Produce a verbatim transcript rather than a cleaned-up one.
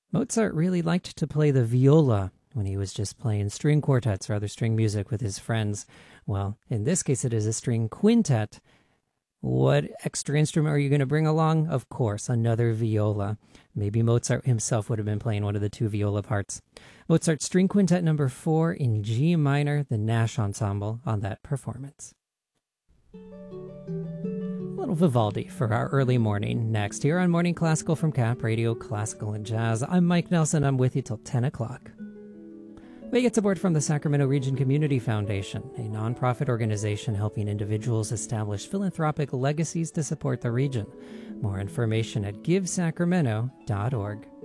Mozart really liked to play the viola when he was just playing string quartets or other string music with his friends. Well, in this case, it is a string quintet. What extra instrument are you going to bring along? Of course, another viola. Maybe Mozart himself would have been playing one of the two viola parts. Mozart String Quintet number four in G minor, the Nash Ensemble on that performance. A little Vivaldi for our early morning. Next, here on Morning Classical from Cap Radio Classical and Jazz. I'm Mike Nelson. I'm with you till ten o'clock. We get support from the Sacramento Region Community Foundation, a nonprofit organization helping individuals establish philanthropic legacies to support the region. More information at give sacramento dot org.